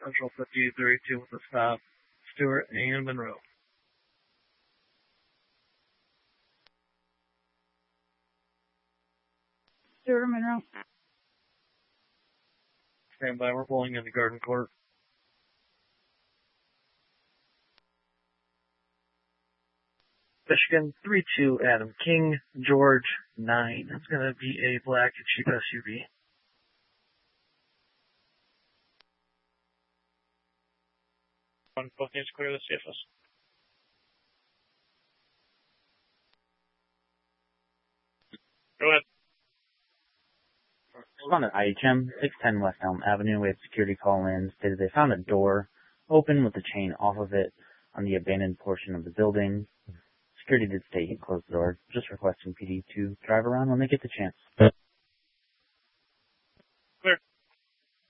Central 5032 with a stop, Stewart and Monroe. Stewart, Monroe. Stand by, we're pulling into Garden Court. Michigan 32, Adam King, George 9. It's going to be a black Jeep SUV. One bookings clear the safest. Go ahead. On at IHM 610 West Elm Avenue, we had security call in, stated they found a door open with the chain off of it on the abandoned portion of the building. Security did state he closed the door, just requesting PD to drive around when they get the chance.